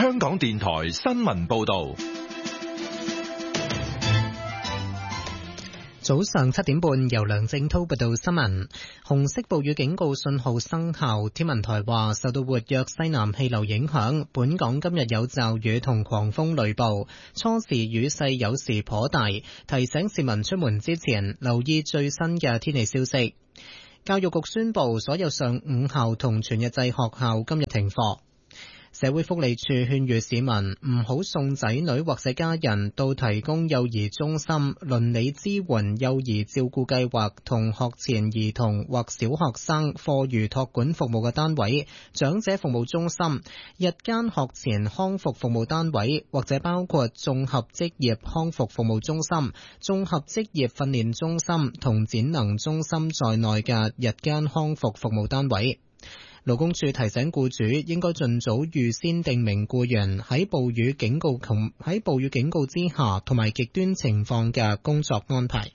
香港電台新聞報道。 早上7點半，由梁正濤報道新聞。紅色暴雨警告信號生效，天文台話受到活躍西南氣流影響，本港今日有驟雨同狂風雷暴，初時雨勢有時頗大，提醒市民出門之前留意最新嘅天氣消息。教育局宣布所有上午校同全日制學校今日停課。社會福利署勸喻市民唔好送仔女或者家人到提供幼兒中心、鄰里支援幼兒照顧計劃同學前兒童或小學生課餘託管服務嘅單位、長者服務中心、日間學前康復服務單位或者包括綜合職業康復服務中心、綜合職業訓練中心同展能中心在內嘅日間康復服務單位。勞工處提醒僱主應該盡早預先訂明僱員喺暴雨警告之下同埋極端情況嘅工作安排。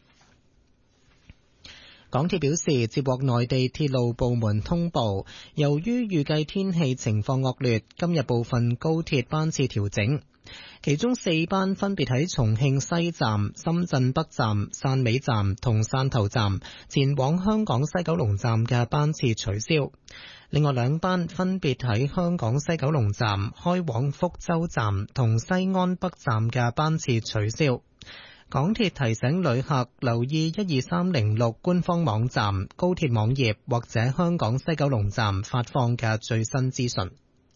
港鐵表示接獲內地鐵路部門通報，由於預計天氣情況惡劣，今日部分高鐵班次調整，其中4班分別喺重慶西站、深圳北站、汕尾站同汕頭站前往香港西九龍站嘅班次取消。另外2班分別喺香港西九龍站開往福州站同西安北站嘅班次取消。港鐵提醒旅客留意12306官方網站、高鐵網頁或者香港西九龍站發放嘅最新資訊。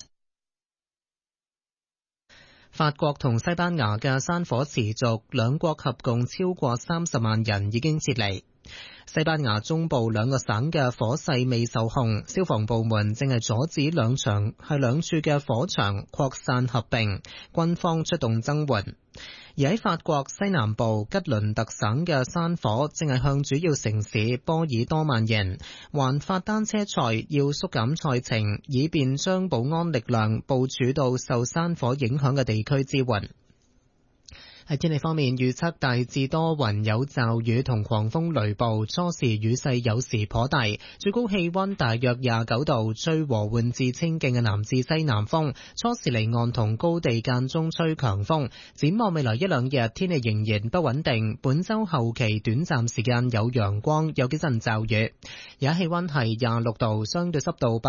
法國同西班牙嘅山火持續，兩國合共超過30萬人已經撤離。西班牙中部2個省嘅火勢未受控，消防部門正係阻止兩處嘅火場擴散合併，軍方出動增援。而喺法國西南部吉倫特省嘅山火正係向主要城市波爾多蔓延，環法單車賽要縮減賽程，以便將保安力量部署到受山火影響嘅地區支援。喺天氣方面，預測大致多雲，有驟雨同狂風雷暴，初時雨勢有時頗大，最高氣溫大約29度，吹和緩至清勁嘅南至西南風，初時離岸同高地間中吹強風。展望未來1-2日，天氣仍然不穩定，本週後期短暫時間有陽光，有幾陣驟雨。而家氣溫係26度，相對濕度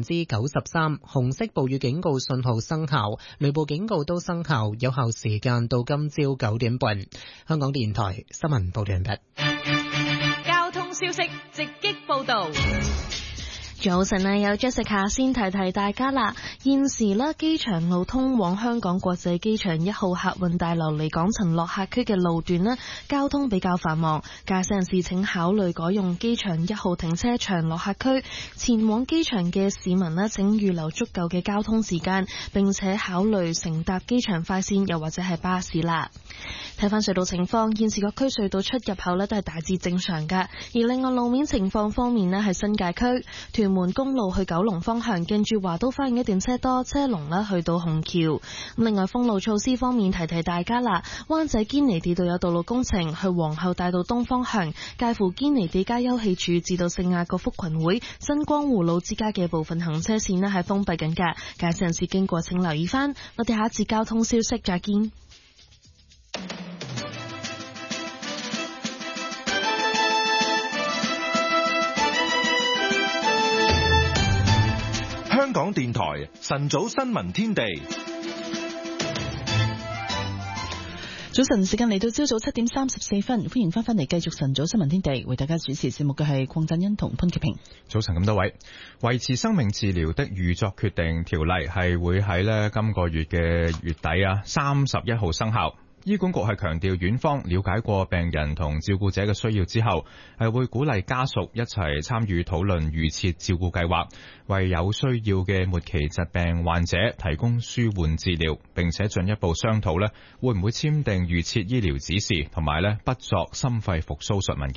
93%，紅色暴雨警告信號生效，雷暴警告都生效，有效時間到今朝9點半。香港電台新聞報道完畢。 交通消息直擊報道。 早晨啊，有 Jessica 先提提大家啦。現時呢，機場路通往香港國際機場1號客運大樓離港層落客區嘅路段呢，交通比較繁忙，駕駛人士請考慮改用機場1號停車場落客區。前往機場嘅市民呢，請預留足夠嘅交通時間，並且考慮乘搭機場快線又或者係巴士啦。睇翻隧道情況，現時各區隧道出入口呢都係大致正常㗎。而另外路面情況方面呢，係新界區屯門公路去九龍方向，近住華都花園一段車多，車龍呢去到紅橋。另外封路措施方面，提提大家啦，灣仔堅尼地道有道路工程，去皇后大道東方向，介乎堅尼地街休憩處至到聖雅各福群會新光湖路之間嘅部分行車線呢係封閉緊㗎，駕駛人士經過請留意翻。我哋下一節交通消息再見。 香港電台晨早新聞天地， 早晨時間嚟到朝早7點34分，歡迎翻嚟繼續晨早新聞天地，為大家主持節目嘅係鄺振欣同潘潔平。 早晨咁多位，維持生命治療的預作決定條例係會喺今個月嘅月底31號生效。醫管局係強調，院方了解過病人同照顧者嘅需要之後，係會鼓勵家屬一齊參與討論預設照顧計劃，為有需要嘅末期疾病患者提供舒緩治療，並且進一步商討會唔會簽訂預設醫療指示，同埋不作心肺復甦術文件。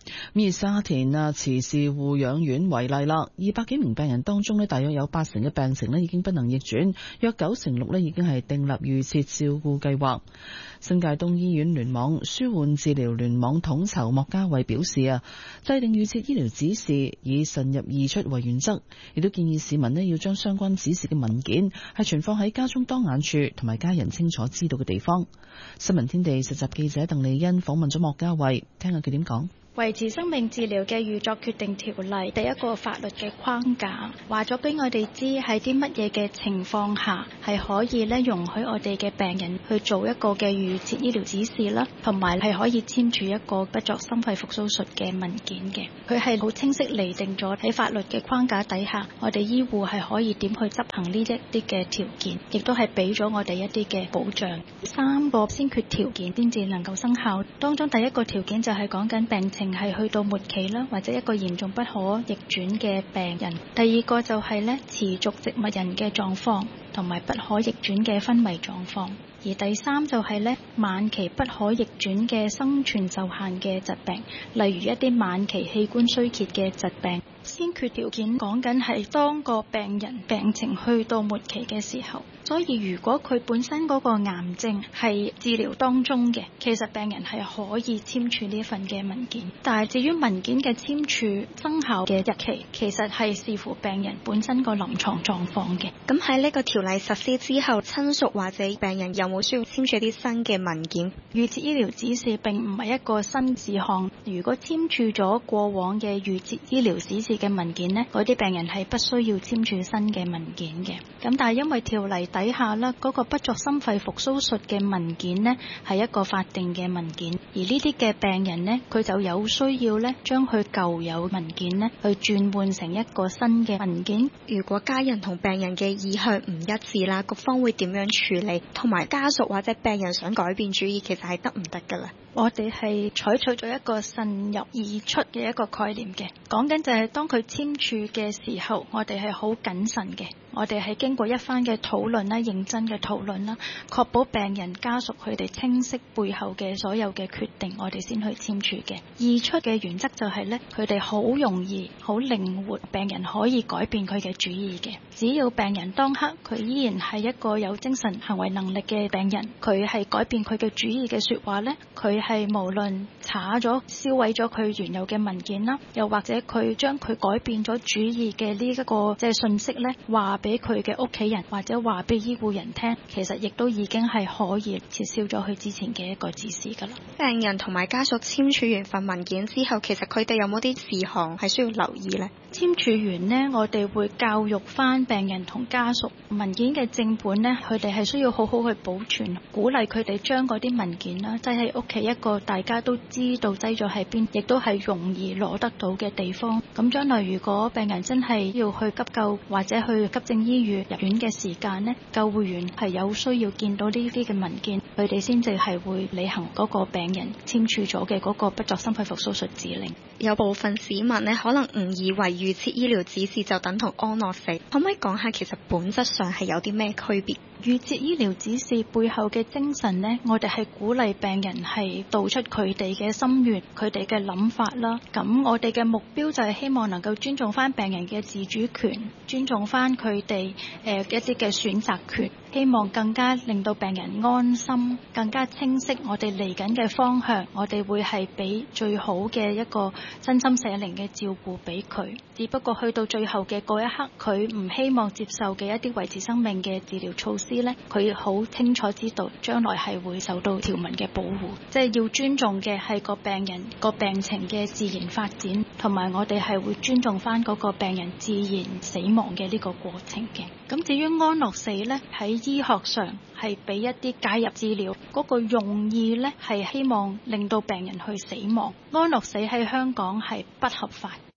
以沙田慈氏護養院為例啦，200幾名病人當中大約有80%嘅病情已經不能逆轉，約96%已經係訂立預設照顧計劃。新界東醫院聯網舒緩治療聯網統籌莫家慧表示制定預設醫療指示以慎入易出為原則，亦都建議市民要將相關指示嘅文件係存放喺家中當眼處同埋家人清楚知道嘅地方。新聞天地實習記者鄧麗欣訪問咗莫家慧，聽下佢點講。 維持生命治療嘅預作決定條例第一個法律嘅框架，話咗俾我哋知喺啲乜嘢嘅情況下係可以容許我哋嘅病人去做一個嘅預設醫療指示啦，同埋係可以簽署一個不作心肺復甦術嘅文件嘅。佢係好清晰釐定咗喺法律嘅框架底下，我哋醫護係可以點去執行呢一啲嘅條件，亦都係俾咗我哋一啲嘅保障。3個先決條件先至能夠生效，當中第一個條件就係講緊病情係去到末期啦，或者一個嚴重不可逆轉嘅病人。第二個就係持續植物人嘅狀況，同埋不可逆轉嘅昏迷狀況。而第三就係晚期不可逆轉嘅生存受限嘅疾病，例如一啲晚期器官衰竭嘅疾病。先決條件講緊係當個病人病情去到末期嘅時候，所以如果佢本身嗰個癌症係治療當中嘅，其實病人係可以簽署呢份嘅文件。但係至於文件嘅簽署生效嘅日期，其實係視乎病人本身個臨床狀況嘅。 咁喺呢個條例實施之後，親屬或者病人有冇需要簽署啲新嘅文件？ 預設醫療指示並唔係一個新事項，如果簽署咗過往嘅預設醫療指示嘅文件呢，嗰啲病人係不需要簽署新嘅文件嘅。咁但係因為條例底下啦，嗰個不作心肺復甦術嘅文件呢係一個法定嘅文件，而呢啲嘅病人呢，佢就有需要呢將佢舊有文件呢去轉換成一個新嘅文件。 如果家人同病人嘅意向唔一致啦，局方會點樣處理？同埋家屬或者病人想改變主意，其實係得唔得㗎啦？ 我哋係採取咗一個慎入易出嘅一個概念嘅，講緊就係當佢簽署嘅時候，我哋係好謹慎嘅。我哋係經過一番嘅討論啦，認真嘅討論啦，確保病人家屬佢哋清晰背後嘅所有嘅決定，我哋先去簽署嘅。易出嘅原則就係佢哋好容易、好靈活，病人可以改變佢嘅主意嘅。只要病人當刻佢依然係一個有精神行為能力嘅病人，佢係改變佢嘅主意嘅說話呢，佢係無論查咗、銷毀咗佢原有嘅文件啦，又或者佢將佢改變咗主意嘅呢一個即係信息呢，話俾佢嘅屋企人或者話俾醫護人聽，其實亦都已經係可以撤銷咗佢之前嘅一個指示㗎啦。 病人同埋家屬簽署完份文件之後，其實佢哋有冇啲事項係需要留意呢？ 簽署完呢，我哋會教育翻病人同家屬文件嘅正本呢，佢哋係需要好好去保存，鼓勵佢哋將嗰啲文件啦擠喺屋企一個大家都知道擠咗喺邊，亦都係容易攞得到嘅地方。咁將來如果病人真係要去急救或者去急症醫院入院嘅時間呢，救護員係有需要見到呢啲嘅文件，佢哋先至係會履行嗰個病人簽署咗嘅嗰個不作心肺復甦術指令。 有部分市民呢，可能誤以為預設醫療指示就等同安樂死，可唔可以講下其實本質上係有啲咩區別？ 預設醫療指示背後嘅精神呢，我哋係鼓勵病人係道出佢哋嘅心願、佢哋嘅諗法啦。咁我哋嘅目標就係希望能夠尊重翻病人嘅自主權，尊重翻佢哋一啲嘅選擇權，希望更加令到病人安心，更加清晰我哋嚟緊嘅方向。我哋會係俾最好嘅一個身心社靈嘅照顧俾佢。只不過去到最後嘅嗰一刻，佢唔希望接受嘅一啲維持生命嘅治療措施呢，佢好清楚知道將來係會受到條文嘅保護，即係要尊重嘅係個病人個病情嘅自然發展，同埋我哋係會尊重翻嗰個病人自然死亡嘅呢個過程嘅。咁至於安樂死呢，喺醫學上係俾一啲介入治療，嗰個用意呢係希望令到病人去死亡。安樂死喺香港係不合法。